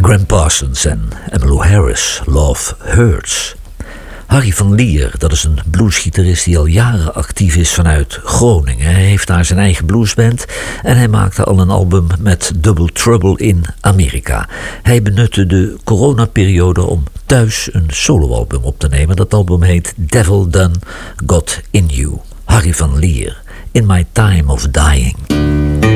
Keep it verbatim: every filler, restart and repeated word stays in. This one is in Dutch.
Gram Parsons en Emmylou Harris, Love Hurts. Harry van Lier, dat is een bluesgitarist die al jaren actief is vanuit Groningen. Hij heeft daar zijn eigen bluesband en hij maakte al een album met Double Trouble in Amerika. Hij benutte de coronaperiode om thuis een soloalbum op te nemen. Dat album heet Devil Done Got In You. Harry van Lier, In My Time of Dying.